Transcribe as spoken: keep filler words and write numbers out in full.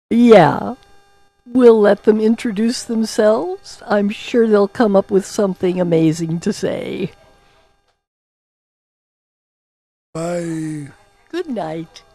Yeah, we'll let them introduce themselves. I'm sure they'll come up with something amazing to say. Bye. Good night.